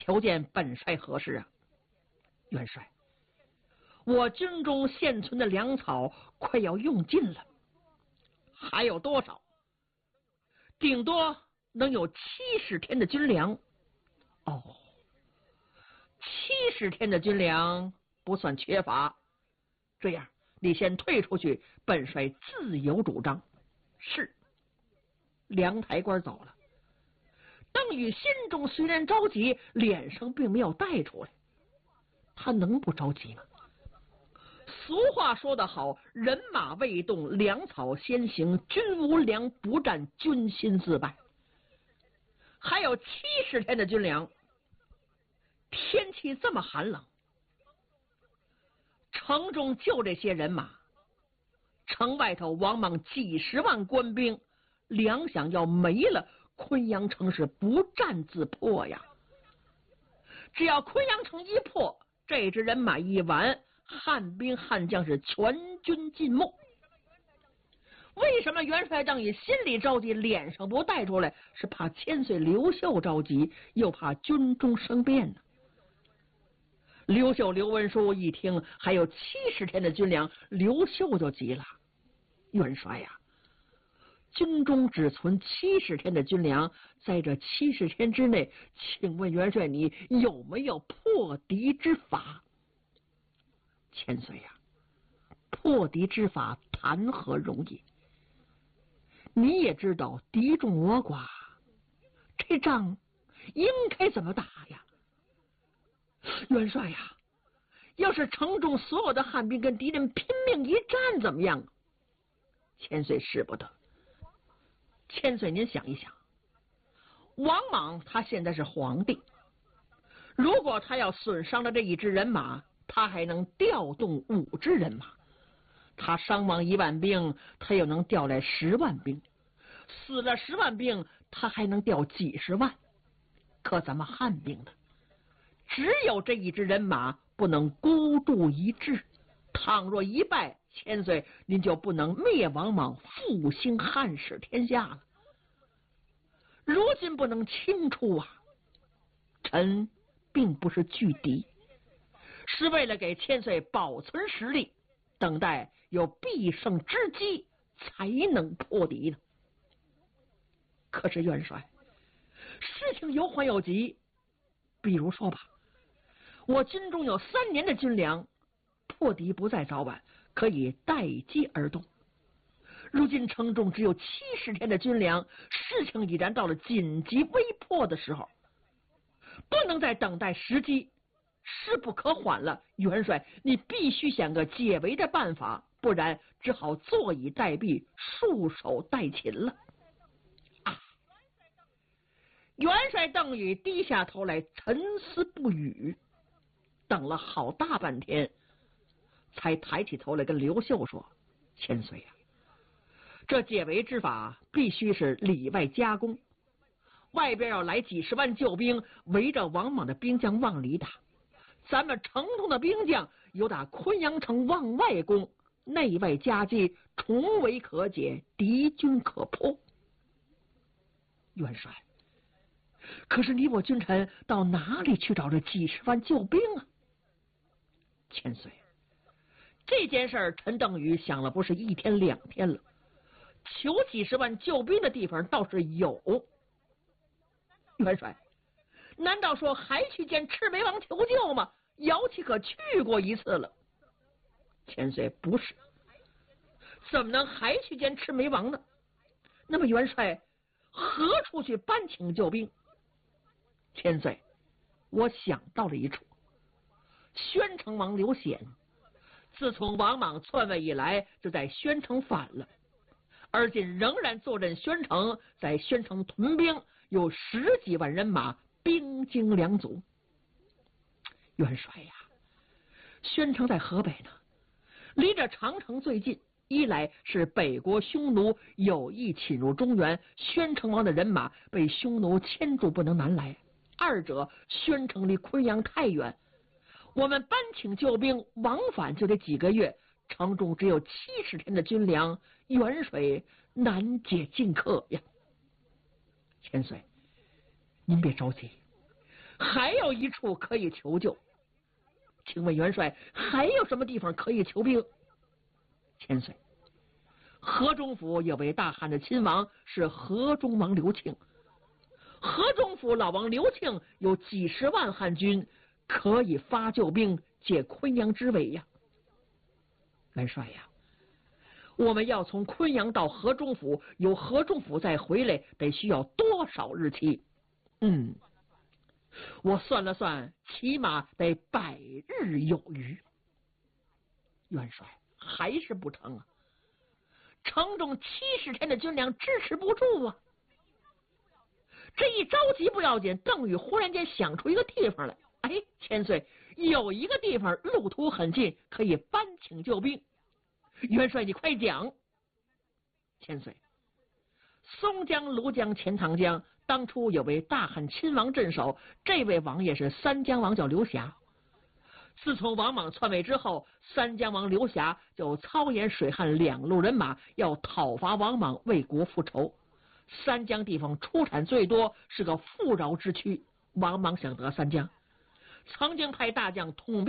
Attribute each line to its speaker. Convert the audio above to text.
Speaker 1: 求见本帅何事啊？元帅，我军中现存的粮草快要用尽了，还有多少？顶多能有70天的军粮。哦，70天的军粮不算缺乏。这样，你先退出去，本帅自有主张。是。梁台官走了，邓禹心中虽然着急，脸上并没有带出来。他能不着急吗？俗话说得好，人马未动，粮草先行，军无粮不战，军心自败。还有70天的军粮，天气这么寒冷，城中就这些人马，城外头王莽几十万官兵，粮饷要没了，昆阳城是不战自破呀。只要昆阳城一破，这支人马一完，汉兵汉将是全军尽没。为什么元帅邓禹心里着急，脸上不带出来？是怕千岁刘秀着急，又怕军中生变呢。刘秀、刘文书一听还有70天的军粮，刘秀就急了：元帅呀，军中只存70天的军粮，在这70天之内，请问元帅你有没有破敌之法？千岁呀，破敌之法谈何容易？你也知道敌众我寡，这仗应该怎么打呀？元帅呀，要是城中所有的汉兵跟敌人拼命一战怎么样？千岁使不得。千岁您想一想，王莽他现在是皇帝，如果他要损伤了这一支人马，他还能调动5支人马，他伤亡1万兵，他又能调来10万兵，死了10万兵，他还能调几十万。可咱们汉兵呢？只有这一支人马不能孤注一掷，倘若一败，千岁您就不能灭王莽，复兴汉室天下了。如今不能轻出啊！臣并不是拒敌，是为了给千岁保存实力，等待有必胜之机，才能破敌呢。可是元帅，事情有缓有急，比如说吧，我军中有3年的军粮，破敌不在早晚，可以待机而动。如今城中只有70天的军粮，事情已然到了紧急危迫的时候，不能再等待时机，势不可缓了。元帅，你必须想个解围的办法，不然只好坐以待毙，束手待擒了。啊！元帅邓禹低下头来，沉思不语，等了好大半天，才抬起头来跟刘秀说：千岁呀，这解围之法必须是里外夹攻，外边要来几十万救兵，围着王莽的兵将往里打，咱们城中的兵将由打昆阳城往外攻，内外夹击，重围可解，敌军可破。元帅，可是你我君臣到哪里去找这几十万救兵啊？千岁，这件事儿陈邓禹想了不是1天2天了，求几十万救兵的地方倒是有。元帅，难道说还去见赤眉王求救吗？姚启可去过一次了。千岁，不是，怎么能还去见赤眉王呢？那么元帅何处去搬请救兵？千岁，我想到了一处。宣城王刘显自从王莽篡位以来，就在宣城反了，而今仍然坐镇宣城，在宣城屯兵，有10几万人马，兵精粮足。元帅呀，宣城在河北呢，离着长城最近，一来是北国匈奴有意侵入中原，宣城王的人马被匈奴牵住不能南来；二者宣城离昆阳太远，我们搬请救兵往返就得几个月，城中只有70天的军粮，远水难解近渴呀。千岁，您别着急， 还有一处可以求救，请问元帅还有什么地方可以求兵？千岁，河中府有位大汉的亲王是河中王刘庆，河中府老王刘庆有几十万汉军，可以发救兵解昆阳之围呀。元帅呀，我们要从昆阳到河中府，由河中府再回来，得需要多少日期？我算了算，起码得100日有余。元帅还是不成啊，城中70天的军粮支持不住啊。这一着急不要紧，邓禹忽然间想出一个地方来，千岁，有一个地方路途很近，可以搬请救兵。元帅你快讲。千岁，松江、庐江、钱塘江当初有位大汉亲王镇守，这位王爷是三江王，叫刘霞。自从王莽篡位之后，三江王刘霞就操演水旱2路人马，要讨伐王莽，为国复仇。三江地方出产最多，是个富饶之区。王莽想得三江，曾经派大将统